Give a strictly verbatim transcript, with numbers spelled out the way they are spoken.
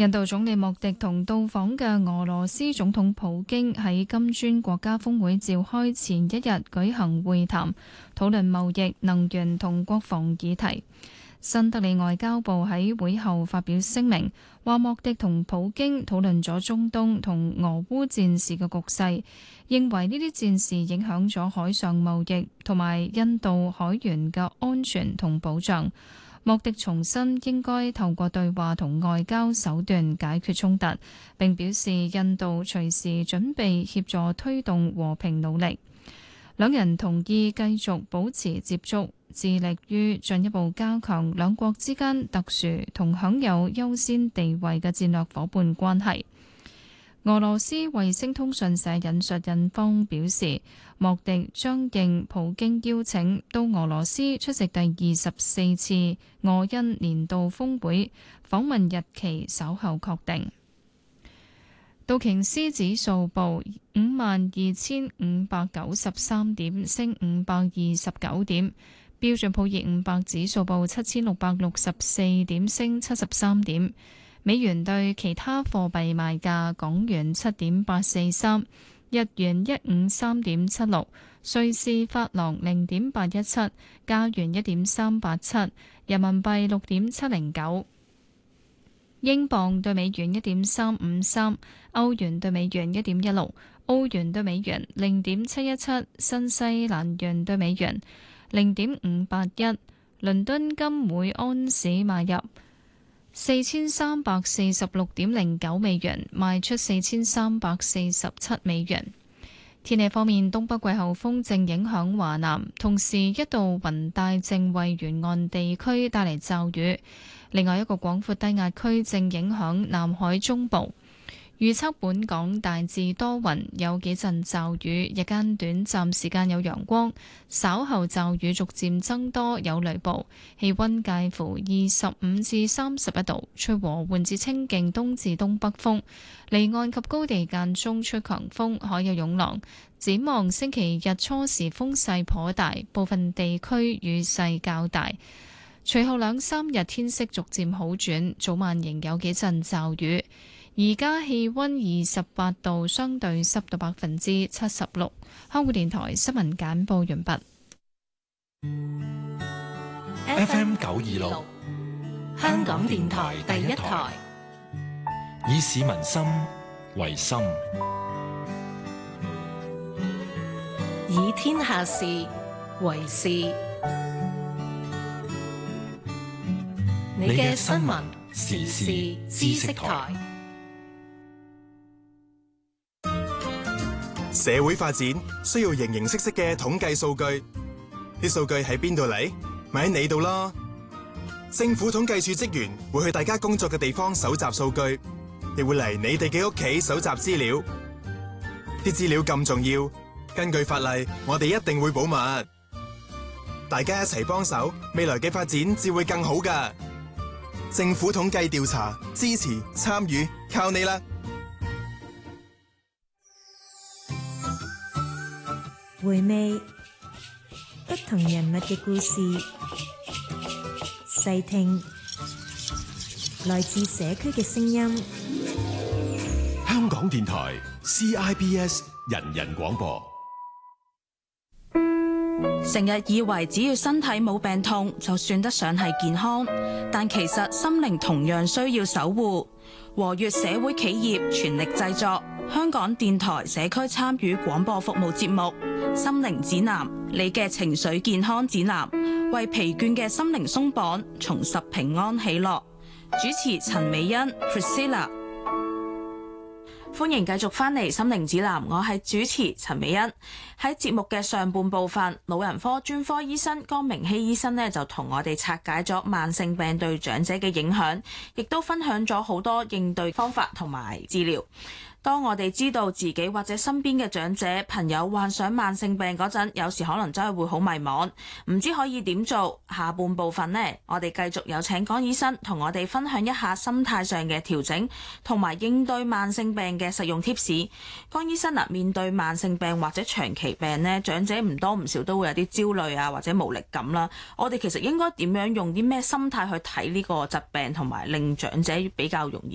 印度總理莫迪同到訪嘅俄羅斯總統普京喺金磚國家峰會召開前一日舉行會談，討論貿易、能源同國防議題。新德里外交部喺會後發表聲明，話莫迪同普京討論咗中東同俄烏戰事嘅局勢，認為呢啲戰事影響咗海上貿易同埋印度海員嘅安全同保障。莫迪重申應該透過對話同外交手段解決衝突，並表示印度隨時準備協助推動和平努力。兩人同意繼續保持接觸，致力於進一步加強兩國之間特殊同享有優先地位嘅戰略夥伴關係。俄羅斯衛星通訊社引述印方表示，莫迪將應普京邀請到俄羅斯出席第二十四次俄印年度峰會，訪問日期稍後確定。道瓊斯指數報五萬二千五百九十三點，升五百二十九點。標準普爾五百指數報七千六百六十四點，升七十三點。美元對其他貨幣賣價：港元七點八四三，日元一五三點七六，瑞士法郎零點八一七，加元一點三八七，人民幣六點七零九，英鎊對美元一點三五三，歐元對美元一點一六，澳元對美元零點七一七，新西蘭元對美元零點五八一。倫敦金每安士買入四千三百四十六點零九美元，賣出四千三百四十七美元。天氣方面，東北季候風正影響華南，同時一道雲帶正為沿岸地區帶嚟驟雨。另外一個廣闊低壓區正影響南海中部。預測本港大致多雲，有幾陣驟雨，日間短暫時間有陽光，稍後驟雨逐漸增多，有雷暴。氣溫介乎二十五至三十一度，吹和緩至清勁東至東北風，離岸及高地間中吹強風，海有湧浪。展望星期日初時風勢頗大，部分地區雨勢較大。隨後兩三日天色逐漸好轉，早晚仍有幾陣驟雨。而家氣溫二十八度，相對濕度百分之七十六。香港電台新聞簡報完畢。 F M 九二六，香港電台第一台，以市民心為心， 以天下事為事。你嘅新聞時事知識台。 社會發展需要形形色色嘅統計數據，啲數據喺邊度嚟？咪喺你度咯。政府統計處職員會去大家工作嘅地方搜集數據，亦會嚟你哋嘅屋企搜集資料。啲資料咁重要，根據法例，我哋一定會保密。大家一齊幫手，未來嘅發展至會更好㗎。政府統計調查，支持參與，靠你啦！ 回味不同人物嘅故事，細聽來自社區嘅聲音。 香港電台 C I B S 人人廣播。 成日以為只要身體冇病痛就算得上係健康，但其實心靈同樣需要守護。和悅社會企業全力製作香港電台社區參與廣播服務節目《心靈指南》，你嘅情緒健康指南，為疲倦嘅心靈鬆綁，重拾平安喜樂。主持陳美欣 Priscilla。歡迎繼續翻嚟《心靈指南》，我係主持陳美欣。喺節目嘅上半部分，老人科專科醫生江明希醫生呢就同我哋拆解咗慢性病對長者嘅影響，亦都分享咗好多應對方法同埋治療。當我哋知道自己或者身邊嘅長者朋友患上慢性病嗰陣，有時可能真係會好迷茫，唔知可以點做。下半部分呢，我哋繼續有請江醫生同我哋分享一下心態上嘅調整，同埋應對慢性病嘅實用貼士。江醫生啊，面對慢性病或者長期病呢，長者唔多唔少都會有啲焦慮啊，或者無力感啦。我哋其實應該點樣用啲咩心態去睇呢個疾病，同埋令長者比較容易